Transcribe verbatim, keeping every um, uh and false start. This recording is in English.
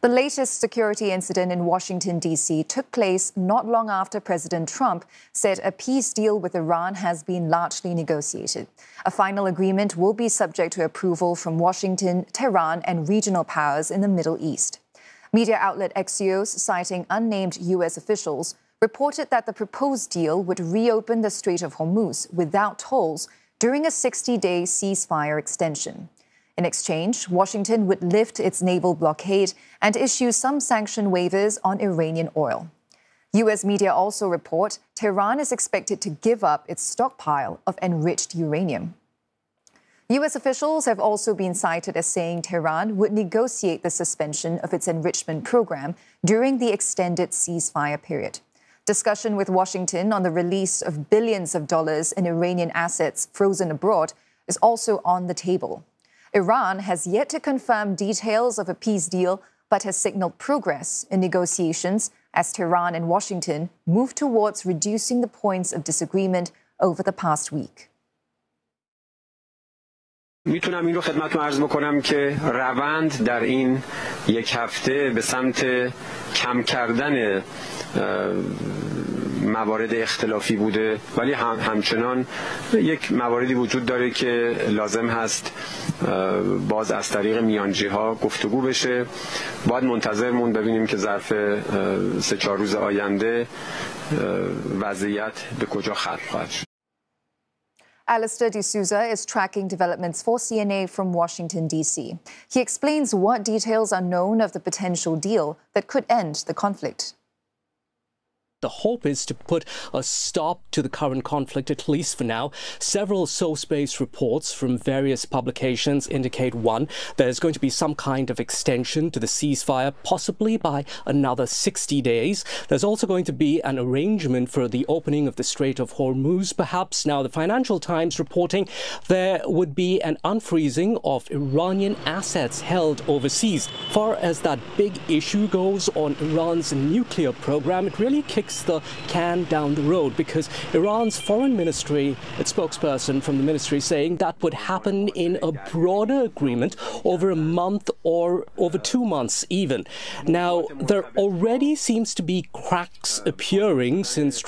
The latest security incident in Washington, D C took place not long after President Trump said a peace deal with Iran has been largely negotiated. A final agreement will be subject to approval from Washington, Tehran, and regional powers in the Middle East. Media outlet Axios, citing unnamed U S officials, reported that the proposed deal would reopen the Strait of Hormuz without tolls during a sixty-day ceasefire extension. In exchange, Washington would lift its naval blockade and issue some sanction waivers on Iranian oil. U S media also report Tehran is expected to give up its stockpile of enriched uranium. U S officials have also been cited as saying Tehran would negotiate the suspension of its enrichment program during the extended ceasefire period. Discussion with Washington on the release of billions of dollars in Iranian assets frozen abroad is also on the table. Iran has yet to confirm details of a peace deal, but has signaled progress in negotiations as Tehran and Washington move towards reducing the points of disagreement over the past week. میتونم این رو خدمتتون عرض بکنم که روند در این یک هفته به سمت کم کردن موارد اختلافی بوده، ولی هم همچنان یک مواردی وجود داره که لازم هست باز از طریق میانجی ها گفتگو بشه. باید منتظر مون ببینیم که ظرف سه چهار روز آینده وضعیت به کجا ختم خواهد شد. Alistair D'Souza is tracking developments for C N A from Washington, D C. He explains what details are known of the potential deal that could end the conflict. The hope is to put a stop to the current conflict, at least for now. Several source-based reports from various publications indicate, one, there's going to be some kind of extension to the ceasefire, possibly by another sixty days. There's also going to be an arrangement for the opening of the Strait of Hormuz, perhaps. Now, the Financial Times reporting there would be an unfreezing of Iranian assets held overseas. As far as that big issue goes on Iran's nuclear program, it really kicks the can down the road, because Iran's foreign ministry, its spokesperson from the ministry, saying that would happen in a broader agreement over a month or over two months even. Now, there already seems to be cracks appearing since